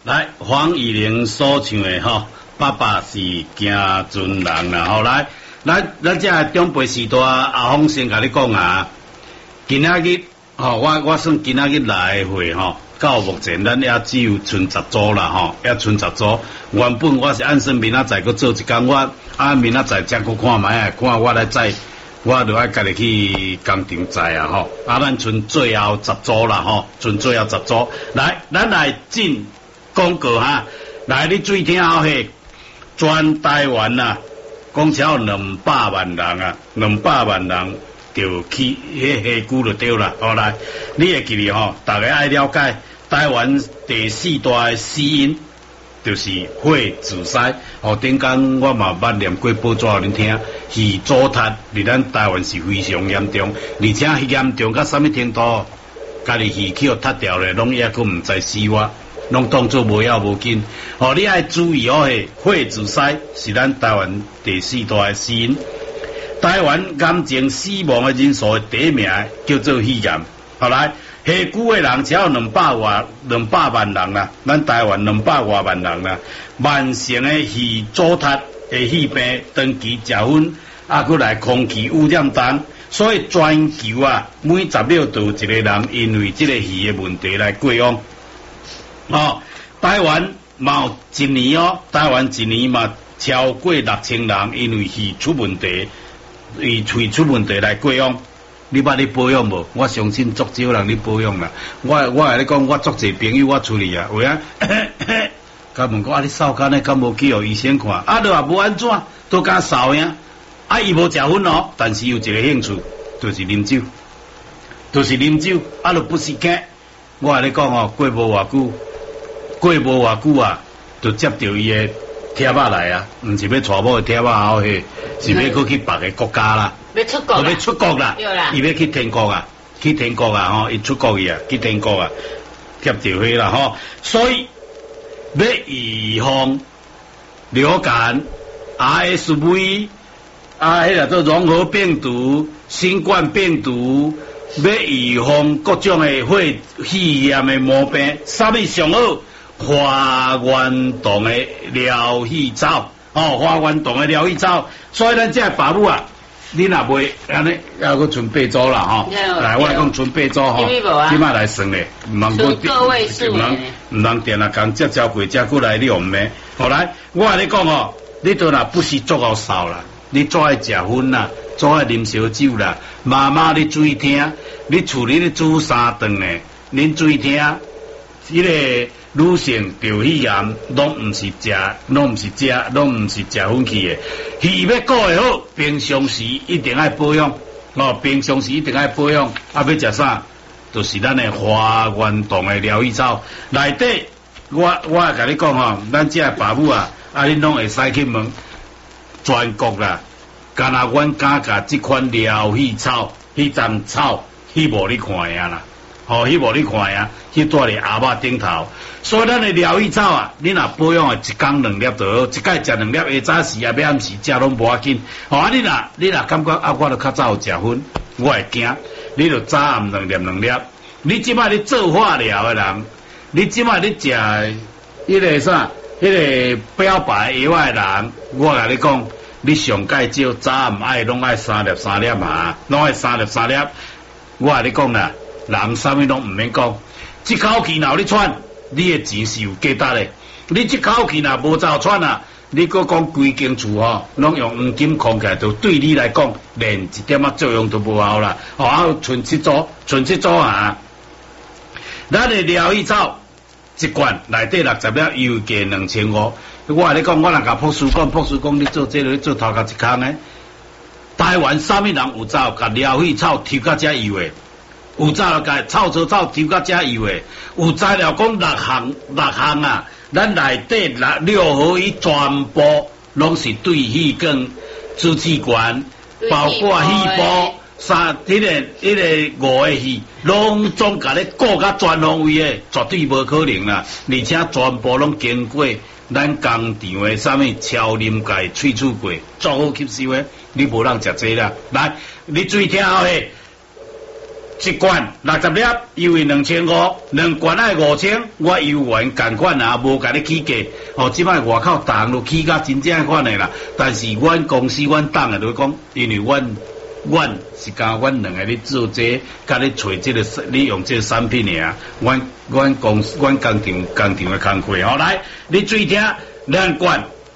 来，黄以玲所唱的吼，爸爸是行船人啦，吼来，咱这长辈时代阿峰先甲你讲啊，今仔日吼，我算今仔日来的会吼，到目前咱也只有剩10组啦吼，也剩10组。原本我是按算明仔载搁做一工，我明仔载才搁看卖啊，看我来载。我就爱家己去工厂载啊吼，咱剩最后10组啦吼，剩最后10组。来，咱来进广告哈，来你注意听好嘿，全台湾啊，讲超200万人啊，200万人就去迄句就对啦。好来，你会记哩吼，大家爱了解台湾第4大的死因。就是血自杀，顶工我嘛捌念过报纸互恁听，鱼藻塌伫咱台湾是非常严重，而且严重到什么程度？家己鱼去互塌掉咧，拢也佫毋知死活，拢当作无要无紧。你爱注意血自杀是咱台湾第4大的死因。台湾癌症死亡的人数的第一名叫做肺癌，后来。下久的人只有200万人啦，咱台湾200多万人啦，慢性的肺阻塌的肺病，长期食薰，佫来空气污染重，所以全球啊，每10秒就有一个人因为这个肺的问题来过往。台湾嘛有一年台湾一年嘛超过6000人因为肺出问题来过往。你捌你保养无？我相信足少人你保养啦。我来你讲，我足侪朋友我处理啊，有啊，甲问讲你扫干呢，敢无去互医生看？你话无安怎，都敢扫呀？伊无食薰但是有一个兴趣，就是啉酒，就不是假。我来你讲过无偌久啊，就接到伊的贴仔来啊，毋是要带某的贴仔后去，是要去别个国家啦。 要出国啦， 伊要去天国啊，伊出国去啊，去天国啊，贴着去啦吼。所以要预防流感、RSV 迄个做融合病毒、新冠病毒，要预防各种的肺炎的毛病，啥物上好？花园洞的疗气草，花园洞的疗气草，所以咱这爸母啊。你若袂安尼，还佫剩8组啦吼。来，我来讲剩8组吼，即摆来算咧，毋通电啊，共接交过，才过来你用咩？后来我来你讲你都若不是足够扫啦，你做爱食薰啦，做爱啉烧酒啦，妈妈你注意听，你厝里咧煮3顿咧，恁注意听，迄个。女性得肺炎，拢毋是食薰去的。肺要顾会好，平常时一定爱保养。要食啥？就是咱的花园洞的疗愈草。内底，我甲你讲咱这爸母啊，恁拢会使去问全国啦。敢若阮敢甲这款疗愈草、迄丛草，无你看呀啦。无你看呀，去住伫阿嬷顶头。所以咱的疗愈草啊，你若保养一天2粒就好，一摆食2粒，下早时也暗时食拢无要紧。你若感觉我就较早有食薰，我会惊。你就早暗2粒。你即摆你做化疗的人，你即摆你食迄个啥，迄个标靶药的人，我甲你讲，你上介少早暗拢爱3粒嘛，拢爱3粒。我甲你讲啦。人啥物拢毋免讲，一口气若有你喘，你的钱是有价值的。你一口气若无走喘啊，你搁讲规间厝拢用黄金框起来，就对你来讲连一点作用都无效啦。剩7组啊！咱的疗愈草一罐内底60粒，油价2500。我甲你讲，我若甲博士讲，你做这个，你做头壳一空的。台湾啥物人有走，甲疗愈草抽到遮油的？有早甲草抽抽到遮油的，有材料讲6项啊，咱内底6合一全部拢是对气管、支气管，包括肺部、迄个5个气，拢总甲你顾甲全方位的，绝对无可能啦！而且全部拢经过咱工厂的啥物超临界萃取过，足好吸收的，你无人食这啦。来，你注意听好诶。 一罐60粒，优惠2500，两罐爱5000，我优惠同款啊，无甲你起价。哦，即摆外口大人都起甲真正款的啦，但是阮公司阮党的就讲，因为阮是甲阮两个咧做这，甲咧找这个你用这个产品的啊，阮公司阮工厂的工课，好来，你注意听，两罐